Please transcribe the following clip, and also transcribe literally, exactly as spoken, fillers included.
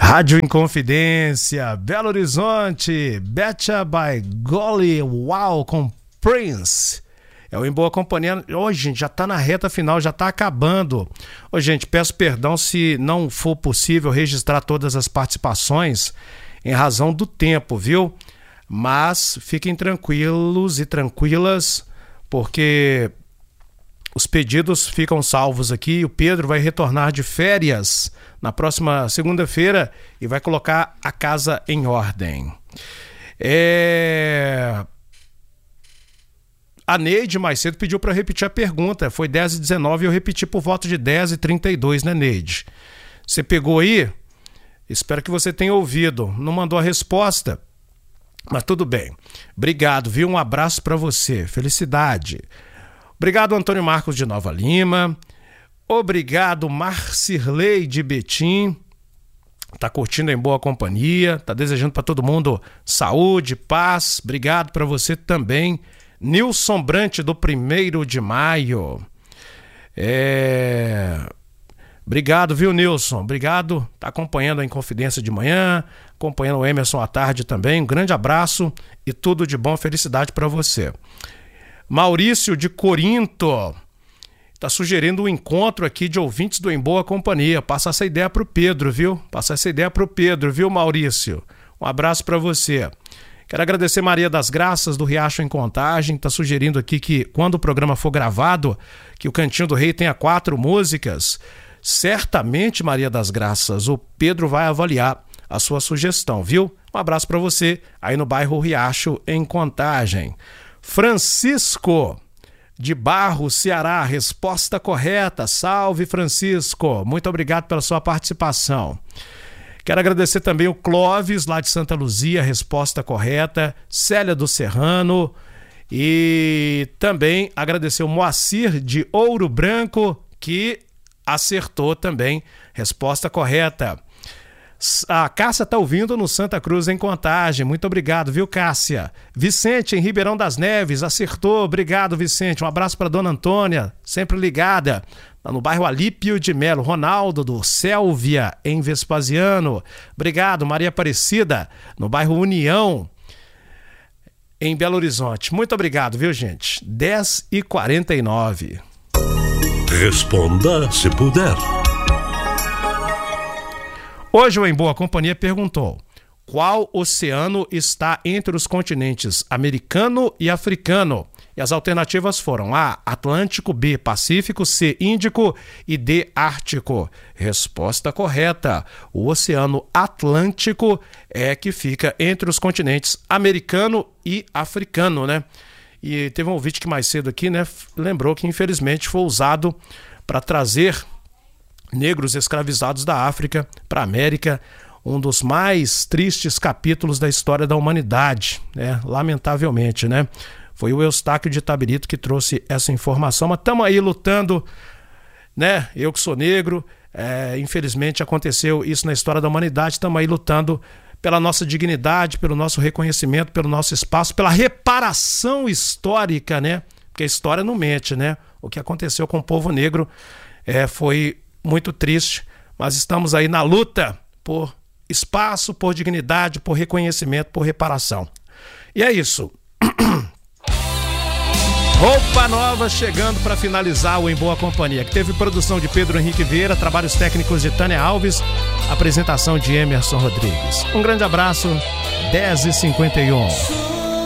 Rádio Inconfidência, Belo Horizonte, Betcha by Golly, Wow, com Prince. É o Em Boa Companhia. Hoje, gente, já tá na reta final, já tá acabando. Ô, gente, peço perdão se não for possível registrar todas as participações em razão do tempo, viu? Mas fiquem tranquilos e tranquilas, porque os pedidos ficam salvos aqui. O Pedro vai retornar de férias na próxima segunda-feira e vai colocar a casa em ordem. É... A Neide mais cedo pediu para repetir a pergunta. Foi dez e dezenove e eu repeti por volta de dez e trinta e dois, né, Neide? Você pegou aí? Espero que você tenha ouvido. Não mandou a resposta, mas tudo bem. Obrigado, viu? Um abraço para você. Felicidade. Obrigado, Antônio Marcos de Nova Lima. Obrigado, Marcirley de Betim. Tá curtindo Em Boa Companhia. Tá desejando para todo mundo saúde, paz. Obrigado para você também. Nilson Brant do primeiro de maio. É... Obrigado, viu, Nilson? Obrigado. Tá acompanhando a Inconfidência de manhã, acompanhando o Emerson à tarde também. Um grande abraço e tudo de bom, felicidade para você. Maurício de Corinto tá sugerindo um encontro aqui de ouvintes do Em Boa Companhia. Passa essa ideia pro Pedro, viu? Passa essa ideia pro Pedro, viu, Maurício? Um abraço para você. Quero agradecer Maria das Graças do Riacho em Contagem, está sugerindo aqui que quando o programa for gravado, que o Cantinho do Rei tenha quatro músicas. Certamente, Maria das Graças, o Pedro vai avaliar a sua sugestão, viu? Um abraço para você aí no bairro Riacho em Contagem. Francisco de Barro, Ceará, resposta correta. Salve, Francisco. Muito obrigado pela sua participação. Quero agradecer também o Clóvis, lá de Santa Luzia, resposta correta. Célia do Serrano. E também agradecer o Moacir, de Ouro Branco, que acertou também, resposta correta. A Cássia está ouvindo no Santa Cruz em Contagem. Muito obrigado, viu, Cássia? Vicente, em Ribeirão das Neves, acertou. Obrigado, Vicente. Um abraço para dona Antônia, sempre ligada. No bairro Alípio de Melo. Ronaldo do Sélvia, em Vespasiano. Obrigado, Maria Aparecida, no bairro União, em Belo Horizonte. Muito obrigado, viu, gente? dez e quarenta e nove. Responda se puder. Hoje o Em Boa Companhia perguntou: qual oceano está entre os continentes americano e africano? E as alternativas foram A, Atlântico, B, Pacífico, C, Índico e D, Ártico. Resposta correta. O Oceano Atlântico é que fica entre os continentes americano e africano, né? E teve um ouvinte que mais cedo aqui, né, lembrou que infelizmente foi usado para trazer negros escravizados da África para a América. Um dos mais tristes capítulos da história da humanidade, né? Lamentavelmente, né? Foi o Eustáquio de Itabirito que trouxe essa informação, mas estamos aí lutando, né? Eu que sou negro, é, infelizmente aconteceu isso na história da humanidade, estamos aí lutando pela nossa dignidade, pelo nosso reconhecimento, pelo nosso espaço, pela reparação histórica, né? Porque a história não mente, né? O que aconteceu com o povo negro é, foi muito triste, mas estamos aí na luta por espaço, por dignidade, por reconhecimento, por reparação. E é isso. Roupa nova chegando para finalizar o Em Boa Companhia, que teve produção de Pedro Henrique Vieira, trabalhos técnicos de Tânia Alves, apresentação de Emerson Rodrigues. Um grande abraço, dez e cinquenta e um.